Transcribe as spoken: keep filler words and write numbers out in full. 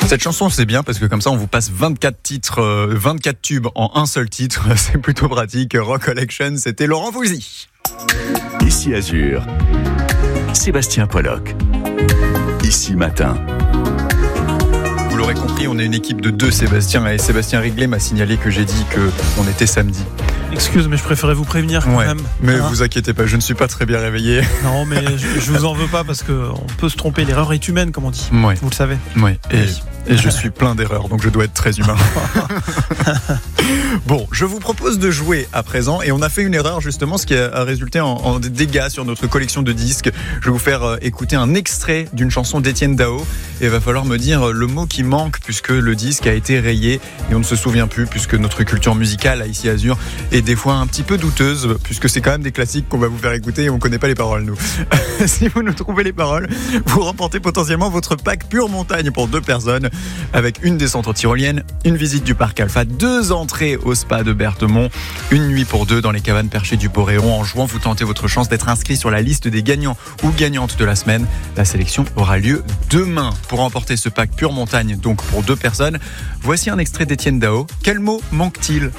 Cette chanson, c'est bien parce que comme ça, on vous passe vingt-quatre titres, euh, vingt-quatre tubes en un seul titre. C'est plutôt pratique. Rock Collection, c'était Laurent Voulzy. Ici Azur, Sébastien Pollock. Ici Matin. Vous l'aurez compris, on est une équipe de deux Sébastien et Sébastien Riglet m'a signalé que j'ai dit qu'on était samedi. Excuse, mais je préférais vous prévenir quand ouais, même. Mais hein vous inquiétez pas, je ne suis pas très bien réveillé. Non, mais je, je vous en veux pas parce que on peut se tromper. L'erreur est humaine, comme on dit. Ouais. Vous le savez. Ouais. Et, et je suis plein d'erreurs, donc je dois être très humain. Bon, je vous propose de jouer à présent et on a fait une erreur justement, ce qui a résulté en, en des dégâts sur notre collection de disques. Je vais vous faire écouter un extrait d'une chanson d'Étienne Dao et il va falloir me dire le mot qui manque puisque le disque a été rayé et on ne se souvient plus puisque notre culture musicale à Ici Azur est des fois un petit peu douteuse puisque c'est quand même des classiques qu'on va vous faire écouter et on ne connaît pas les paroles nous. Si vous nous trouvez les paroles, vous remportez potentiellement votre pack Pure Montagne pour deux personnes avec une descente en tyrolienne, une visite du parc Alpha, deux entrées au spa de Berthemont, une nuit pour deux dans les cabanes perchées du Boréon. En jouant, vous tentez votre chance d'être inscrit sur la liste des gagnants ou gagnantes de la semaine. La sélection aura lieu demain. Pour remporter ce pack Pure Montagne, donc pour deux personnes, voici un extrait d'Étienne Dao. Quel mot manque-t-il ?